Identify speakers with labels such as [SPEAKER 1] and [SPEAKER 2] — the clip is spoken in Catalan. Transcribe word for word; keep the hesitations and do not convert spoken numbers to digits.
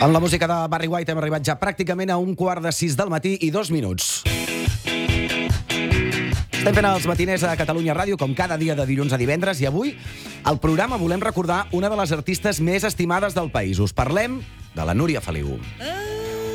[SPEAKER 1] En la música de Barry White hem arribat ja pràcticament a un quart de sis del matí i dos minuts. Estem fent els matiners a Catalunya Ràdio, com cada dia de dilluns a divendres, i avui al programa volem recordar una de les artistes més estimades del país. Us parlem de la Núria Feliu.